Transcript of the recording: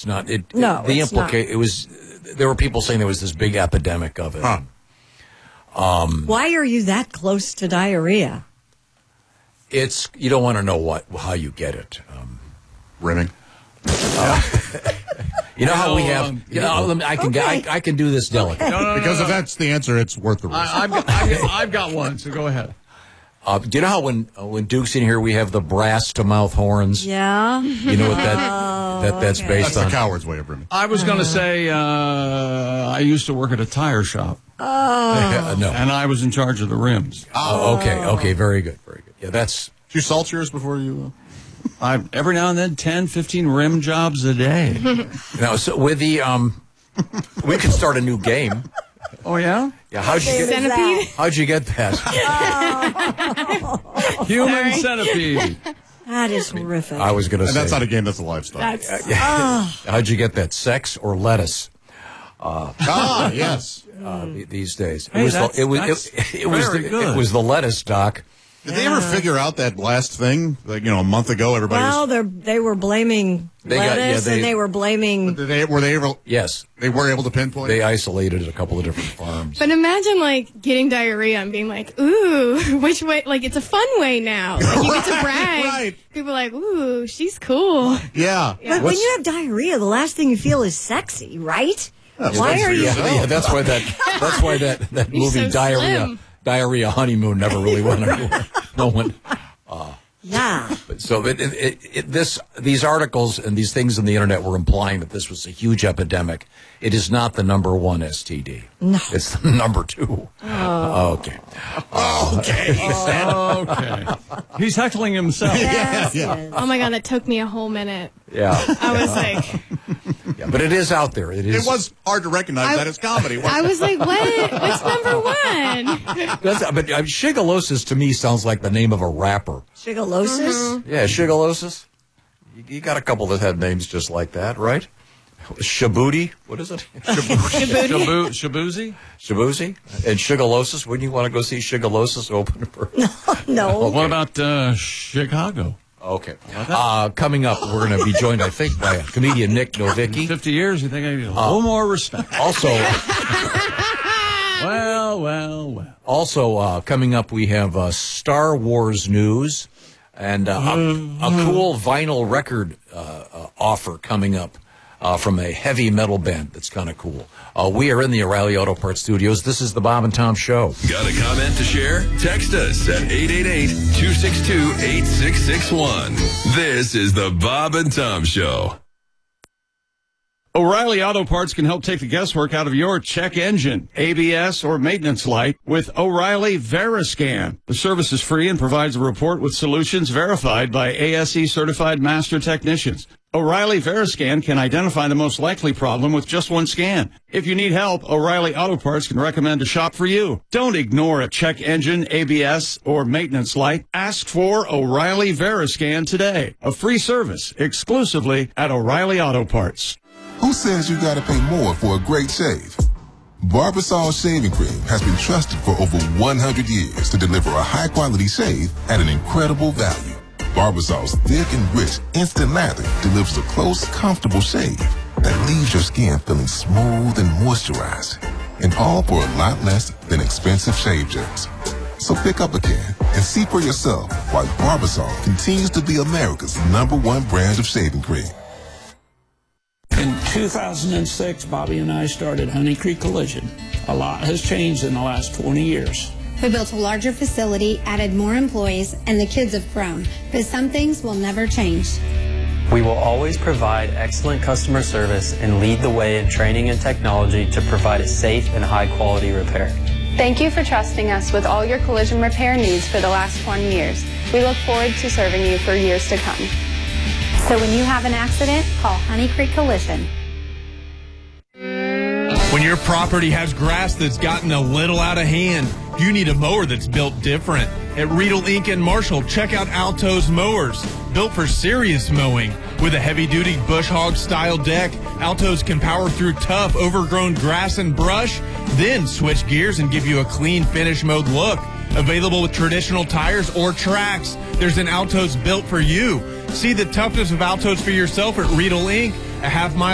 it's not. It was. There were people saying there was this big epidemic of it. Huh. Why are you that close to diarrhea? It's you don't want to know how you get it. Rimming. You know how we have. I can do this delicately. Because if that's the answer, it's worth the risk. I've got one. So go ahead. Do you know how when Duke's in here we have the brass to mouth horns? Yeah. You know what that's based That's on? the coward's way of rimming. I was going to say I used to work at a tire shop. No. And I was in charge of the rims. Oh, okay, very good. Yeah, that's. Did you salt yours before you? Every now and then, 10, 15 rim jobs a day. Now, so with the we could start a new game. Oh yeah? Yeah. How'd you get that? Human centipede. That is horrific. I was going to say that's not a game. That's a livestock. How'd you get that? Sex or lettuce? Yes. These days, Hey, it was the lettuce, Doc. Did they ever figure out that last thing? Like, a month ago, everybody they were blaming lettuce, and they were blaming. Were they able? Yes, they were able to pinpoint. They isolated a couple of different farms. But imagine getting diarrhea and being like, "Ooh, which way?" It's a fun way now. You get to brag. Right. People are like, "Ooh, she's cool." Yeah. But when you have diarrhea, the last thing you feel is sexy, right? Why are you? Yeah, that's why that movie so Diarrhea Honeymoon never really went anywhere. No one. Yeah. So these articles and these things on the internet were implying that this was a huge epidemic. It is not the number one STD. No. It's the number two. Okay. Okay. He's heckling himself. Yes. Oh my God, that took me a whole minute. Yeah. I was like, Yeah, but it is out there. It is. It was hard to recognize that as comedy. I was like, what? What's number one? But Shigalosis to me sounds like the name of a rapper. Shigalosis? Yeah, Shigalosis. You got a couple that have names just like that, right? Shabuti, what is it? Shabuzi? Shabuzi? And Shigalosis, wouldn't you want to go see Shigalosis open for? No. What about Chicago? Okay. Coming up, we're going to be joined, I think, by comedian Nick Novicki. 50 years, you think I need a little more respect. Also, well. Also, coming up, we have Star Wars news and a cool vinyl record offer coming up from a heavy metal band that's kind of cool. We are in the O'Reilly Auto Parts Studios. This is the Bob and Tom Show. Got a comment to share? Text us at 888-262-8661. This is the Bob and Tom Show. O'Reilly Auto Parts can help take the guesswork out of your check engine, ABS, or maintenance light with O'Reilly Veriscan. The service is free and provides a report with solutions verified by ASE certified master technicians. O'Reilly Veriscan can identify the most likely problem with just one scan. If you need help, O'Reilly Auto Parts can recommend a shop for you. Don't ignore a check engine, ABS, or maintenance light. Ask for O'Reilly Veriscan today. A free service exclusively at O'Reilly Auto Parts. Who says you gotta pay more for a great shave? Barbasol Shaving Cream has been trusted for over 100 years to deliver a high-quality shave at an incredible value. Barbasol's thick and rich instant lather delivers a close, comfortable shave that leaves your skin feeling smooth and moisturized, and all for a lot less than expensive shave gels. So pick up a can and see for yourself why Barbasol continues to be America's #1 brand of shaving cream. In 2006, Bobby and I started Honey Creek Collision. A lot has changed in the last 20 years. We built a larger facility, added more employees, and the kids have grown. But some things will never change. We will always provide excellent customer service and lead the way in training and technology to provide a safe and high-quality repair. Thank you for trusting us with all your collision repair needs for the last 20 years. We look forward to serving you for years to come. So when you have an accident, call Honey Creek Collision. When your property has grass that's gotten a little out of hand, you need a mower that's built different. At Riedel Inc. and Marshall, check out Alto's mowers. Built for serious mowing. With a heavy-duty bush hog style deck, Alto's can power through tough, overgrown grass and brush, then switch gears and give you a clean, finish mode look. Available with traditional tires or tracks, there's an Alto's built for you. See the toughness of Alto's for yourself at Riedel Inc., a half-mile